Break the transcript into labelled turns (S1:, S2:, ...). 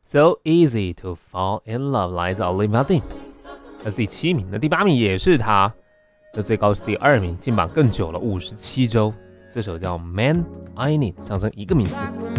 S1: So easy to fall in love 来自 Olivia Dean， 那是第7名。那第8名也是他，那最高是第2名，进榜更久了57周。这首叫 Man I Need， 上升1个名次。